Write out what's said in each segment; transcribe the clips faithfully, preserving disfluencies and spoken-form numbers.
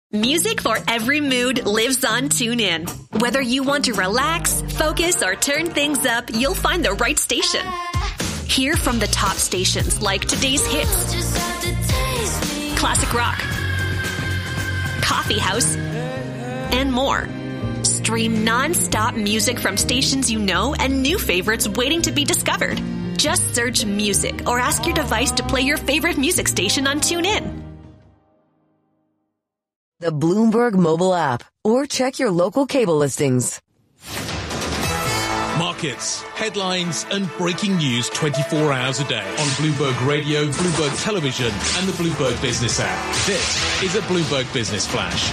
Music for every mood lives on TuneIn. Whether you want to relax, focus, or turn things up, you'll find the right station. Hear from the top stations like today's hits, classic rock, coffee house, and more. Stream non-stop music from stations you know and new favorites waiting to be discovered. Just search music or ask your device to play your favorite music station on TuneIn. The Bloomberg mobile app, or check your local cable listings. Markets, headlines, and breaking news twenty-four hours a day on Bloomberg Radio, Bloomberg Television, and the Bloomberg Business app. This is a Bloomberg Business Flash.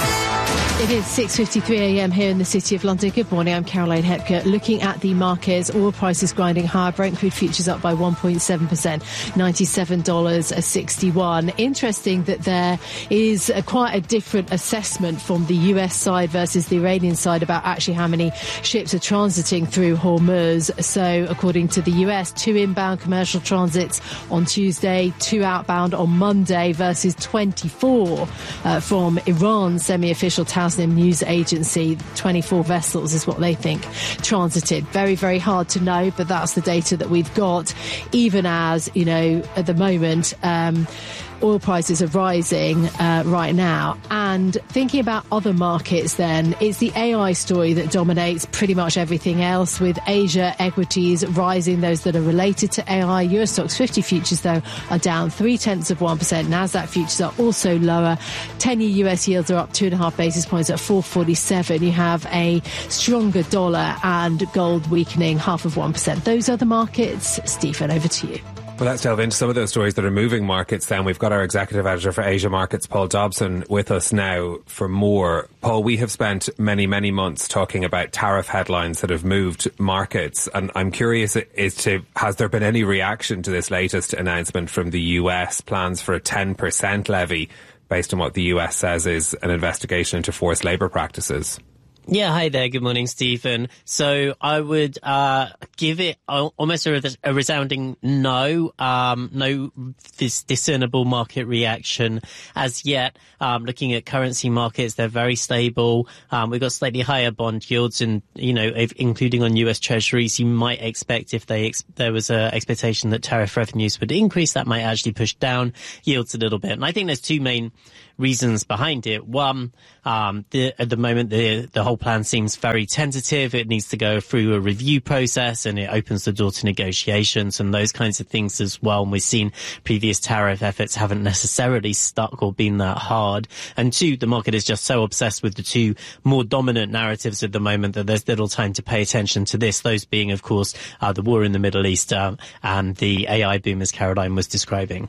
It is six fifty-three a.m. here in the City of London. Good morning, I'm Caroline Hepker. Looking at the markets, oil prices grinding higher. Brent crude futures up by one point seven percent, ninety-seven dollars sixty-one. Interesting that there is a, quite a different assessment from the U S side versus the Iranian side about actually how many ships are transiting through Hormuz. So according to the U S, two inbound commercial transits on Tuesday, two outbound on Monday versus twenty-four uh, from Iran, semi-official Tasnim news agency. twenty-four vessels is what they think transited. Very, very hard to know, but that's the data that we've got, even as, you know, at the moment, um, oil prices are rising uh, right now. And thinking about other markets then, it's the A I story that dominates pretty much everything else, with Asia equities rising, those that are related to A I. U S stocks fifty futures, though, are down three-tenths of one percent. NASDAQ futures are also lower. ten-year U S yields are up two and a half basis points at four forty-seven. You have a stronger dollar and gold weakening half of one percent. Those are the markets. Stephen, over to you. Well, let's delve into some of those stories that are moving markets then. We've got our executive editor for Asia Markets, Paul Dobson, with us now for more. Paul, we have spent many, many months talking about tariff headlines that have moved markets. And I'm curious as to, has there been any reaction to this latest announcement from the U S, plans for a ten percent levy based on what the U S says is an investigation into forced labour practices? Yeah, hi there. Good morning, Stephen. So I would uh give it almost a, a resounding no. Um, no this discernible market reaction as yet. Um, looking at currency markets, they're very stable. Um, we've got slightly higher bond yields, and you know, if, including on U S Treasuries, you might expect if they ex- there was a expectation that tariff revenues would increase, that might actually push down yields a little bit. And I think there's two main reasons behind it. One, um, the, at the moment, the the whole plan seems very tentative. It needs to go through a review process, and it opens the door to negotiations and those kinds of things as well. And we've seen previous tariff efforts haven't necessarily stuck or been that hard. And two, the market is just so obsessed with the two more dominant narratives at the moment that there's little time to pay attention to this. Those being, of course, uh, the war in the Middle East um, and the A I boom, as Caroline was describing.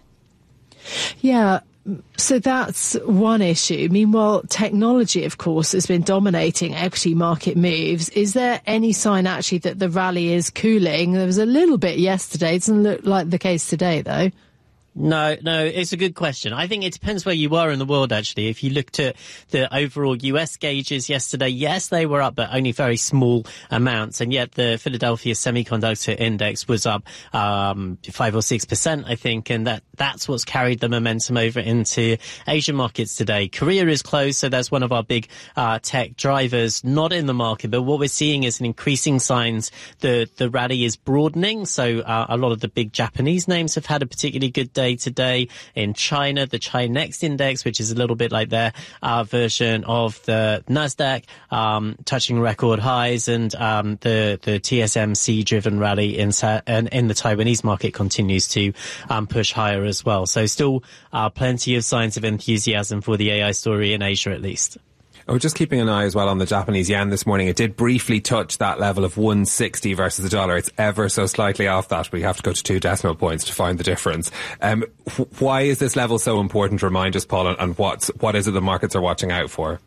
Yeah. So that's one issue. Meanwhile, technology, of course, has been dominating equity market moves. Is there any sign actually that the rally is cooling? There was a little bit yesterday. It doesn't look like the case today, though. No, no, it's a good question. I think it depends where you are in the world, actually. If you looked at the overall U S gauges yesterday, yes, they were up, but only very small amounts. And yet the Philadelphia Semiconductor Index was up um five or six percent, I think. And that that's what's carried the momentum over into Asian markets today. Korea is closed, so that's one of our big uh tech drivers, not in the market. But what we're seeing is an increasing signs that the rally is broadening. So uh, a lot of the big Japanese names have had a particularly good day today. In China, the Chinext index, which is a little bit like their uh, version of the Nasdaq, um, touching record highs, and um, the the T S M C driven rally in in, in the Taiwanese market continues to um, push higher as well. So still uh, plenty of signs of enthusiasm for the A I story in Asia, at least. Oh, just keeping an eye as well on the Japanese yen this morning. It did briefly touch that level of one sixty versus the dollar. It's ever so slightly off that, but you have to go to two decimal points to find the difference. Um, wh- why is this level so important? Remind us, Paul, and what's, what is it the markets are watching out for?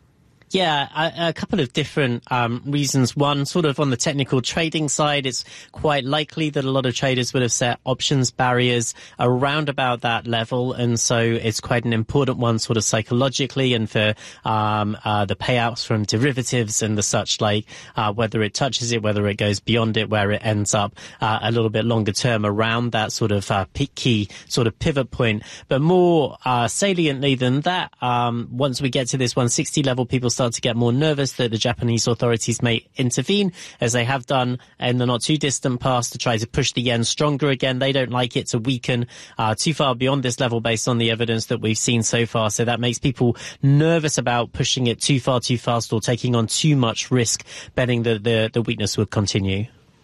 Yeah, a, a couple of different um, reasons. One, sort of on the technical trading side, it's quite likely that a lot of traders would have set options barriers around about that level, and so it's quite an important one sort of psychologically and for um, uh, the payouts from derivatives and the such like, uh, whether it touches it, whether it goes beyond it, where it ends up uh, a little bit longer term around that sort of uh, key sort of pivot point. But more uh, saliently than that, um, once we get to this one sixty level, people start to get more nervous that the Japanese authorities may intervene, as they have done in the not too distant past, to try to push the yen stronger again. They don't like it to weaken uh, too far beyond this level based on the evidence that we've seen so far. So that makes people nervous about pushing it too far too fast or taking on too much risk, betting that the, the weakness would continue.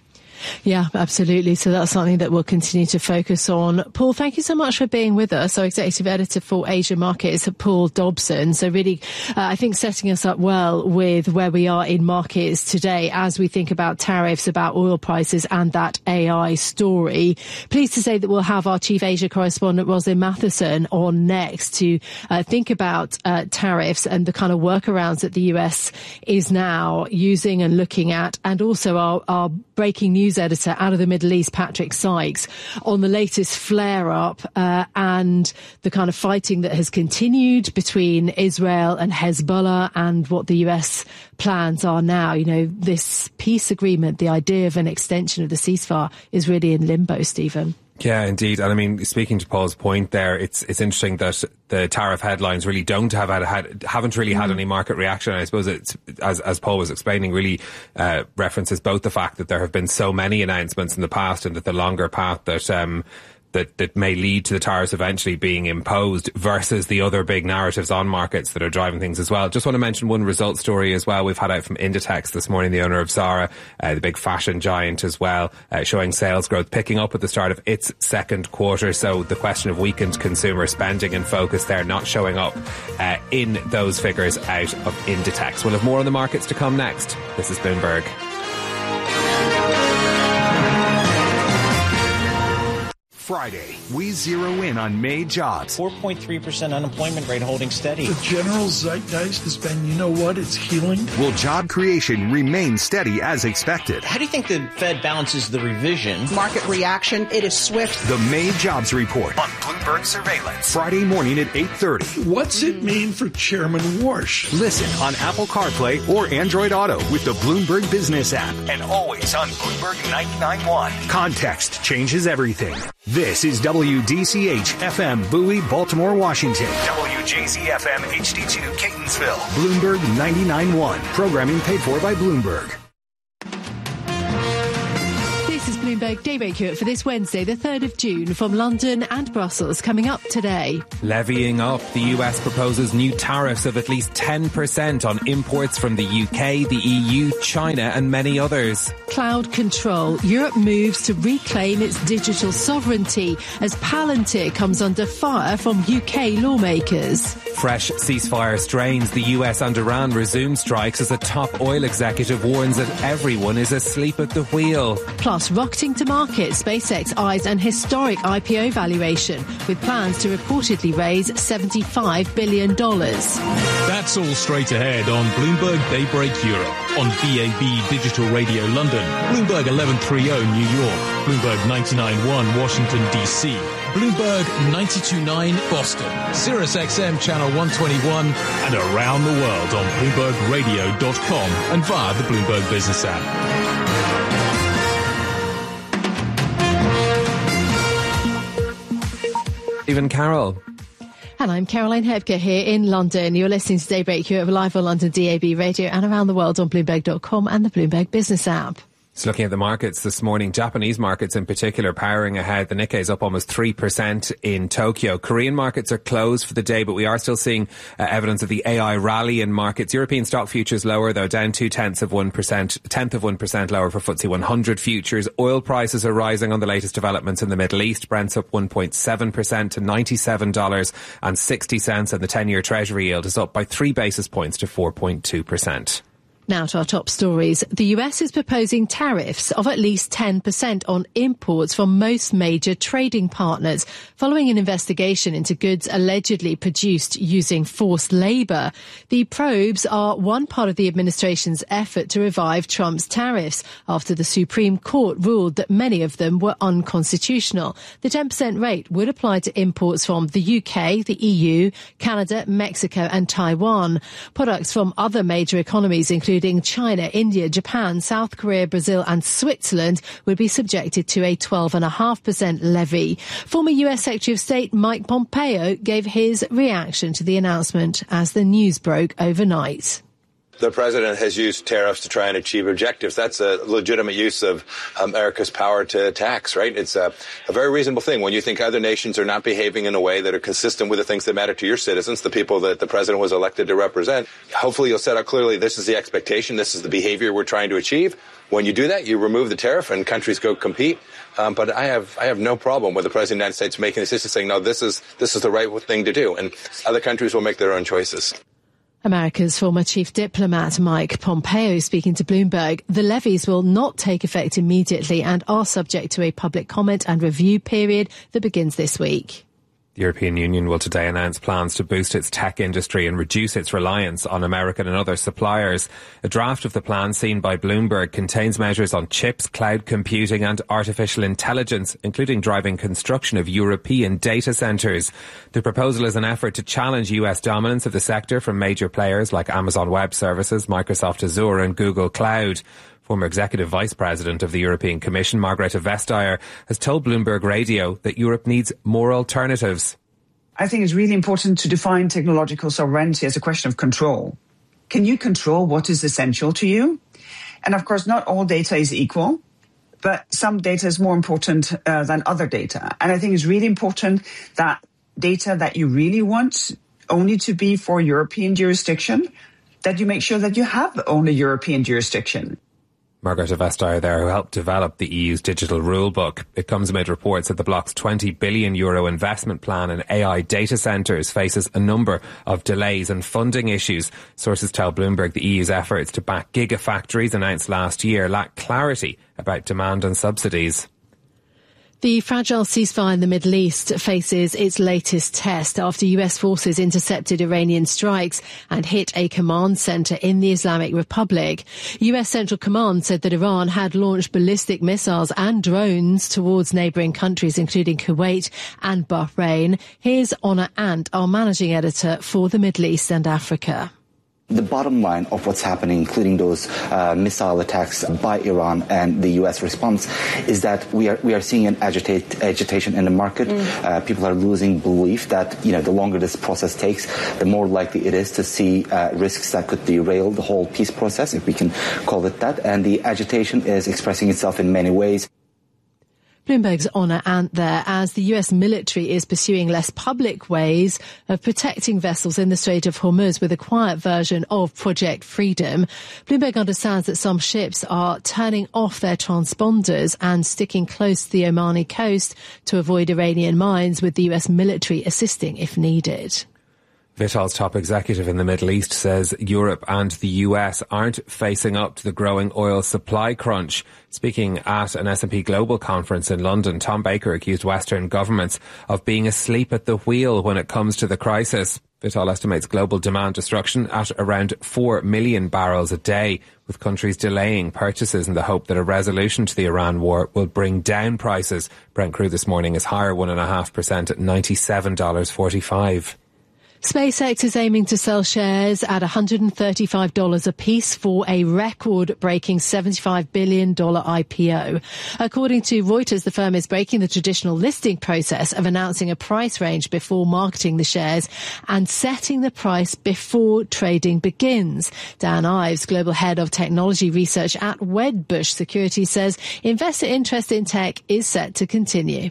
Yeah, absolutely. So that's something that we'll continue to focus on. Paul, thank you so much for being with us. Our executive editor for Asia Markets, Paul Dobson. So really, uh, I think setting us up well with where we are in markets today as we think about tariffs, about oil prices and that A I story. Pleased to say that we'll have our chief Asia correspondent, Roslyn Matheson, on next to uh, think about uh, tariffs and the kind of workarounds that the U S is now using and looking at, and also our, our breaking news editor out of the Middle East, Patrick Sykes, on the latest flare-up uh, and the kind of fighting that has continued between Israel and Hezbollah, and what the U S plans are now. You know, this peace agreement, the idea of an extension of the ceasefire, is really in limbo, Stephen. Yeah, indeed. And I mean, speaking to Paul's point there, it's it's interesting that the tariff headlines really don't have had, had haven't really had any market reaction. I suppose it's, as as Paul was explaining, really uh, references both the fact that there have been so many announcements in the past, and that the longer path that um that, that may lead to the tariffs eventually being imposed, versus the other big narratives on markets that are driving things as well. Just want to mention one result story as well we've had out from Inditex this morning, the owner of Zara, uh, the big fashion giant as well, uh, showing sales growth picking up at the start of its second quarter. So the question of weakened consumer spending and focus there not showing up uh, in those figures out of Inditex. We'll have more on the markets to come next. This is Bloomberg. Friday, we zero in on May jobs. four point three percent unemployment rate holding steady. The general zeitgeist has been, you know what, it's healing. Will job creation remain steady as expected? How do you think the Fed balances the revision? Market reaction, it is swift. The May jobs report on Bloomberg Surveillance. Friday morning at eight thirty. What's it mean for Chairman Warsh? Listen on Apple CarPlay or Android Auto with the Bloomberg Business app. And always on Bloomberg ninety-nine point one. Context changes everything. This is W D C H F M Bowie, Baltimore, Washington. W J Z F M H D two Catonsville. Bloomberg ninety-nine point one. Programming paid for by Bloomberg. This is Bloomberg Daybreak Europe for this Wednesday, the third of June, from London and Brussels. Coming up today. Levying up, the U S proposes new tariffs of at least ten percent on imports from the U K, the E U, China and many others. Cloud control. Europe moves to reclaim its digital sovereignty as Palantir comes under fire from U K lawmakers. Fresh ceasefire strains. The U S and Iran resume strikes as a top oil executive warns that everyone is asleep at the wheel. Plus, rocketing to market, SpaceX eyes an historic I P O valuation with plans to reportedly raise seventy-five billion dollars. That's all straight ahead on Bloomberg Daybreak Europe, on B A B Digital Radio London, Bloomberg eleven thirty New York, Bloomberg ninety-nine point one Washington D C, Bloomberg ninety-two point nine Boston, Sirius X M Channel one twenty-one, and around the world on Bloomberg Radio dot com and via the Bloomberg Business app. Even Carol. And I'm Caroline Hebke here in London. You're listening to Daybreak Europe live on London D A B Radio and around the world on Bloomberg dot com and the Bloomberg Business app. So looking at the markets this morning, Japanese markets in particular powering ahead. The Nikkei is up almost three percent in Tokyo. Korean markets are closed for the day, but we are still seeing uh, evidence of the A I rally in markets. European stock futures lower, though, down two tenths of one percent, tenth of one percent lower for F T S E one hundred futures. Oil prices are rising on the latest developments in the Middle East. Brent's up one point seven percent to ninety-seven dollars and sixty cents, and the ten-year Treasury yield is up by three basis points to four point two percent. Now to our top stories. The U S is proposing tariffs of at least ten percent on imports from most major trading partners, following an investigation into goods allegedly produced using forced labour. The probes are one part of the administration's effort to revive Trump's tariffs after the Supreme Court ruled that many of them were unconstitutional. The ten percent rate would apply to imports from the U K, the E U, Canada, Mexico and Taiwan. Products from other major economies, including including China, India, Japan, South Korea, Brazil and Switzerland, would be subjected to a twelve point five percent levy. Former U S Secretary of State Mike Pompeo gave his reaction to the announcement as the news broke overnight. The president has used tariffs to try and achieve objectives. That's a legitimate use of America's power to tax, right? It's a, a very reasonable thing. When you think other nations are not behaving in a way that are consistent with the things that matter to your citizens, the people that the president was elected to represent, hopefully you'll set out clearly this is the expectation, this is the behavior we're trying to achieve. When you do that, you remove the tariff and countries go compete. Um, but I have I have no problem with the president of the United States making a decision saying, no, this is this is the right thing to do. And other countries will make their own choices. America's former chief diplomat Mike Pompeo speaking to Bloomberg. The levies will not take effect immediately and are subject to a public comment and review period that begins this week. The European Union will today announce plans to boost its tech industry and reduce its reliance on American and other suppliers. A draft of the plan seen by Bloomberg contains measures on chips, cloud computing and artificial intelligence, including driving construction of European data centres. The proposal is an effort to challenge U S dominance of the sector from major players like Amazon Web Services, Microsoft Azure and Google Cloud. Former Executive Vice President of the European Commission, Margrethe Vestager, has told Bloomberg Radio that Europe needs more alternatives. I think it's really important to define technological sovereignty as a question of control. Can you control what is essential to you? And of course, not all data is equal, but some data is more important uh, than other data. And I think it's really important that data that you really want only to be for European jurisdiction, that you make sure that you have only European jurisdiction. Margrethe Vestager there, who helped develop the E U's digital rulebook. It comes amid reports that the bloc's twenty billion euro investment plan in A I data centres faces a number of delays and funding issues. Sources tell Bloomberg the E U's efforts to back gigafactories announced last year lack clarity about demand and subsidies. The fragile ceasefire in the Middle East faces its latest test after U S forces intercepted Iranian strikes and hit a command centre in the Islamic Republic. U S Central Command said that Iran had launched ballistic missiles and drones towards neighbouring countries, including Kuwait and Bahrain. Here's Honor Ant, our managing editor for the Middle East and Africa. The bottom line of what's happening, including those uh, missile attacks by Iran and the U S response, is that we are we are seeing an agitate, agitation in the market. Mm. Uh, people are losing belief that, you know, the longer this process takes, the more likely it is to see uh, risks that could derail the whole peace process, if we can call it that. And the agitation is expressing itself in many ways. Bloomberg's Honor Ant there, as the U S military is pursuing less public ways of protecting vessels in the Strait of Hormuz with a quiet version of Project Freedom. Bloomberg understands that some ships are turning off their transponders and sticking close to the Omani coast to avoid Iranian mines, with the U S military assisting if needed. Vital's top executive in the Middle East says Europe and the U S aren't facing up to the growing oil supply crunch. Speaking at an S and P Global conference in London, Tom Baker accused Western governments of being asleep at the wheel when it comes to the crisis. Vital estimates global demand destruction at around four million barrels a day, with countries delaying purchases in the hope that a resolution to the Iran war will bring down prices. Brent crude this morning is higher one point five percent at ninety-seven dollars forty-five. SpaceX is aiming to sell shares at one hundred thirty-five dollars apiece for a record-breaking seventy-five billion dollars I P O. According to Reuters, the firm is breaking the traditional listing process of announcing a price range before marketing the shares and setting the price before trading begins. Dan Ives, global head of technology research at Wedbush Securities, says investor interest in tech is set to continue.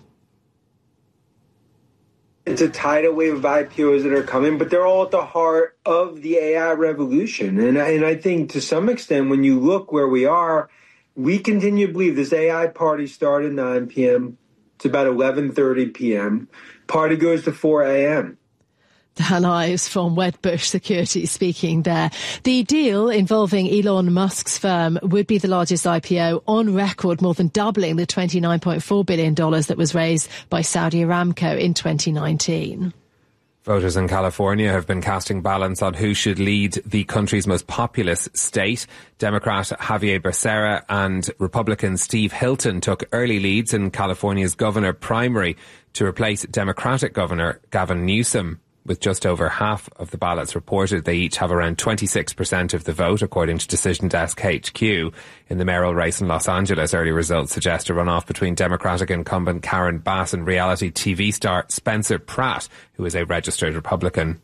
It's a tidal wave of I P Os that are coming, but they're all at the heart of the A I revolution. And, and I think to some extent, when you look where we are, we continue to believe this A I party started at nine p.m. It's about eleven thirty p.m. Party goes to four a.m. Lives from Wedbush Securities speaking there. The deal involving Elon Musk's firm would be the largest I P O on record, more than doubling the twenty-nine point four billion dollars that was raised by Saudi Aramco in twenty nineteen. Voters in California have been casting ballots on who should lead the country's most populous state. Democrat Javier Becerra and Republican Steve Hilton took early leads in California's governor primary to replace Democratic Governor Gavin Newsom. With just over half of the ballots reported, they each have around twenty-six percent of the vote, according to Decision Desk H Q. In the mayoral race in Los Angeles, early results suggest a runoff between Democratic incumbent Karen Bass and reality T V star Spencer Pratt, who is a registered Republican.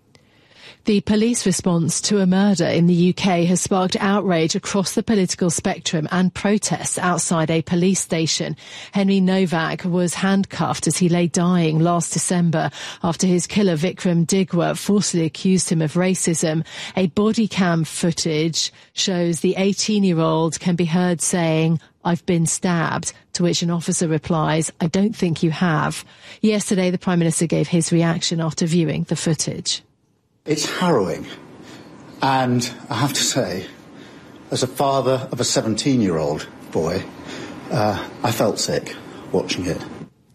The police response to a murder in the U K has sparked outrage across the political spectrum and protests outside a police station. Henry Novak was handcuffed as he lay dying last December after his killer Vikram Digwa forcibly accused him of racism. A body cam footage shows the eighteen-year-old can be heard saying, "I've been stabbed," to which an officer replies, "I don't think you have." Yesterday, the Prime Minister gave his reaction after viewing the footage. It's harrowing, and I have to say, as a father of a seventeen-year-old boy, uh, I felt sick watching it.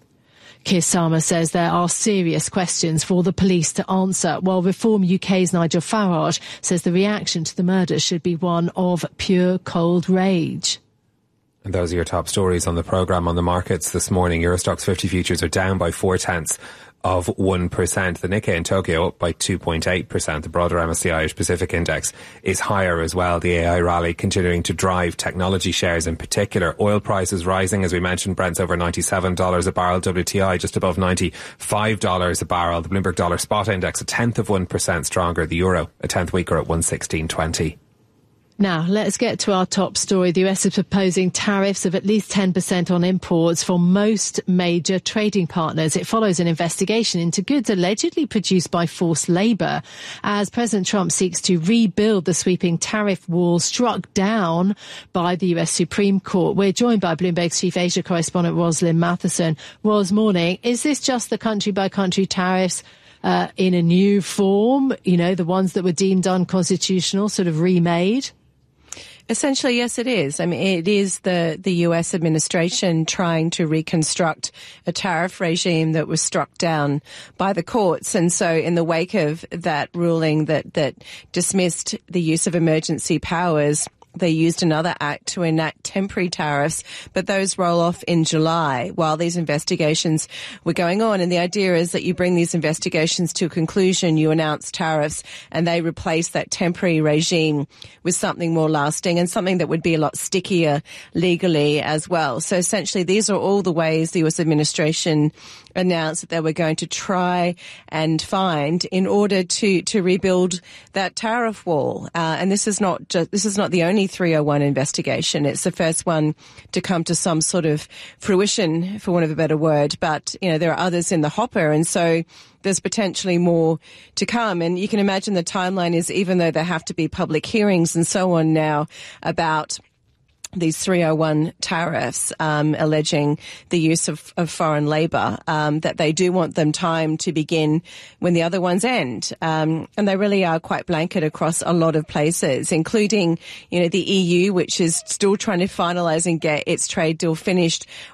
Keir Starmer says there are serious questions for the police to answer, while Reform U K's Nigel Farage says the reaction to the murder should be one of pure cold rage. And those are your top stories on the programme. On the markets this morning, Eurostoxx fifty futures are down by four tenths of one percent. The Nikkei in Tokyo up by two point eight percent. The broader M S C I Irish Pacific Index is higher as well. The A I rally continuing to drive technology shares in particular. Oil prices rising, as we mentioned. Brent's over ninety-seven dollars a barrel. W T I just above ninety-five dollars a barrel. The Bloomberg Dollar Spot Index a tenth of one percent stronger. The euro a tenth weaker at one sixteen twenty. Now, let's get to our top story. The U S is proposing tariffs of at least ten percent on imports for most major trading partners. It follows an investigation into goods allegedly produced by forced labour as President Trump seeks to rebuild the sweeping tariff wall struck down by the U S Supreme Court. We're joined by Bloomberg's chief Asia correspondent, Roslyn Matheson. Ros, morning. Is this just the country-by-country tariffs uh, in a new form? You know, the ones that were deemed unconstitutional, sort of remade? Essentially, yes, it is. I mean, it is the, the U S administration trying to reconstruct a tariff regime that was struck down by the courts. And so in the wake of that ruling that, that dismissed the use of emergency powers, they used another act to enact temporary tariffs, but those roll off in July while these investigations were going on. And the idea is that you bring these investigations to a conclusion, you announce tariffs, and they replace that temporary regime with something more lasting and something that would be a lot stickier legally as well. So essentially, these are all the ways the U S administration announced that they were going to try and find in order to, to rebuild that tariff wall. Uh, and this is not just, this is not the only three oh one investigation. It's the first one to come to some sort of fruition, for want of a better word. But, you know, there are others in the hopper. And so there's potentially more to come. And you can imagine the timeline is, even though there have to be public hearings and so on now about these three oh one tariffs, um, alleging the use of, of foreign labour, um, that they do want them time to begin when the other ones end. Um, and they really are quite blanket across a lot of places, including, you know, the E U, which is still trying to finalise and get its trade deal finished